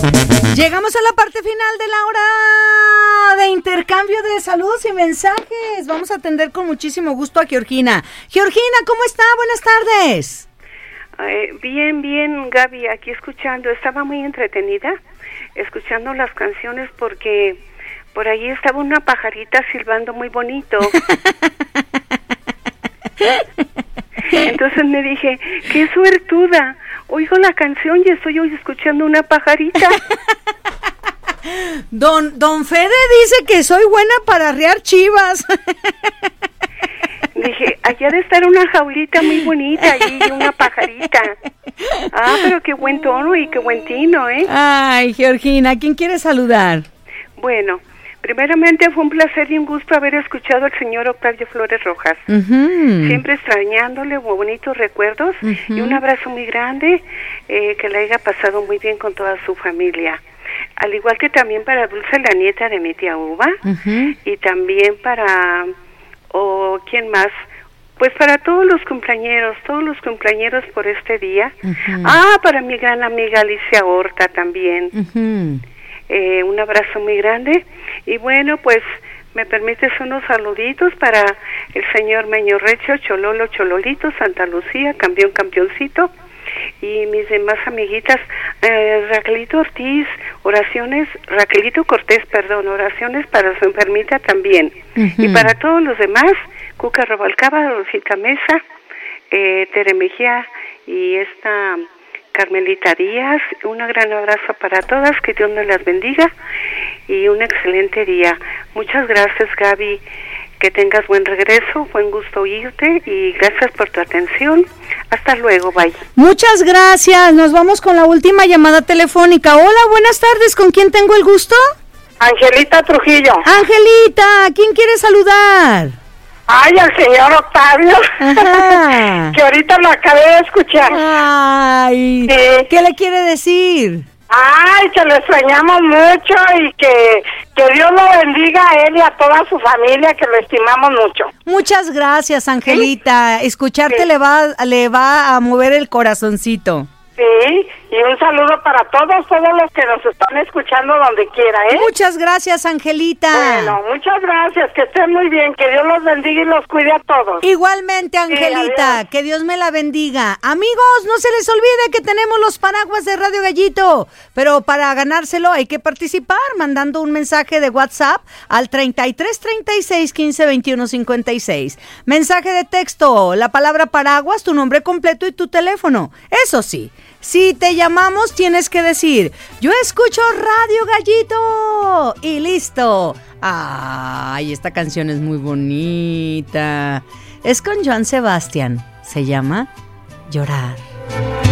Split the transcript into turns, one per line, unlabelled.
Llegamos a la parte final de la hora de intercambio de saludos y mensajes. Vamos a atender con muchísimo gusto a Georgina. Georgina, ¿cómo está? Buenas tardes.
Bien, Gaby, aquí escuchando. Estaba muy entretenida escuchando las canciones porque por allí estaba una pajarita silbando muy bonito. Entonces me dije, qué suertuda. Oigo la canción y estoy hoy escuchando una pajarita.
Don Fede dice que soy buena para arriar chivas.
Dije, allá de estar una jaulita muy bonita y una pajarita. Ah, pero qué buen tono y qué buen tino, ¿eh?
Ay, Georgina, ¿quién quiere saludar?
Bueno, primeramente fue un placer y un gusto haber escuchado al señor Octavio Flores Rojas. Siempre extrañándole, bonitos recuerdos y un abrazo muy grande, que le haya pasado muy bien con toda su familia. Al igual que también para Dulce, la nieta de mi tía Uva, y también para, ¿quién más? Pues para todos los cumpleañeros por este día. Para mi gran amiga Alicia Horta también. Un abrazo muy grande. Y bueno, pues me permites unos saluditos para el señor Meño Recio, Chololo, Chololito, Santa Lucía, campeón, campeoncito, y mis demás amiguitas, Raquelito Ortiz, Raquelito Cortés, oraciones para su enfermita también. Y para todos los demás, Cuca Robalcaba, Rosita Mesa, Tere Mejía y esta Carmelita Díaz. Un gran abrazo para todas, que Dios nos las bendiga y un excelente día. Muchas gracias, Gaby, que tengas buen regreso, buen gusto oírte y gracias por tu atención. Hasta luego, bye.
Muchas gracias, nos vamos con la última llamada telefónica. Hola, buenas tardes, ¿con quién tengo el gusto?
Angelita Trujillo.
Angelita, ¿quién quiere saludar?
Ay, al señor Octavio.
Ajá.
Que ahorita lo acabé de escuchar.
Ay, sí. ¿Qué le quiere decir?
Ay, que lo extrañamos mucho y que Dios lo bendiga a él y a toda su familia, que lo estimamos mucho.
Muchas gracias, Angelita. ¿Sí? Escucharte sí. le va a mover el corazoncito.
Sí, y un saludo para todos los que nos están escuchando donde quiera, ¿eh?
Muchas gracias, Angelita.
Bueno, muchas gracias, que estén muy bien, que Dios los bendiga y los cuide a todos.
Igualmente, Angelita, sí, que Dios me la bendiga. Amigos, no se les olvide que tenemos los paraguas de Radio Gallito, pero para ganárselo hay que participar mandando un mensaje de WhatsApp al 33 36 15 21 56. Mensaje de texto, la palabra paraguas, tu nombre completo y tu teléfono. Eso sí, si te llamamos tienes que decir, yo escucho Radio Gallito y listo. Ay, esta canción es muy bonita. Es con Joan Sebastián. Se llama Llorar.